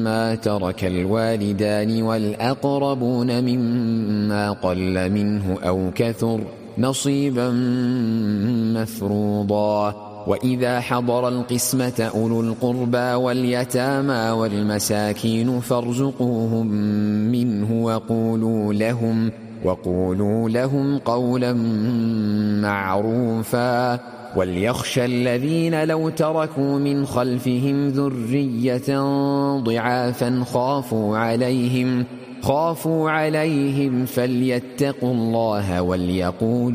ما ترك الوالدان والأقربون مما قل منه أو كثر نصيبا مفروضا. وإذا حضر القسمة أولو القربى واليتامى والمساكين فارزقوهم منه وقولوا لهم قولا معروفا. وليخشى الذين لو تركوا من خلفهم ذرية ضعافا خافوا عليهم فليتقوا الله وليقولوا